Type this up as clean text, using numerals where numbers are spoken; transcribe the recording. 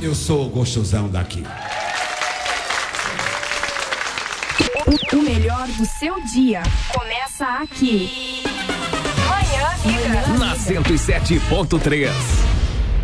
eu sou o gostosão daqui. O melhor do seu dia começa aqui. Manhã Amiga. Na 107.3.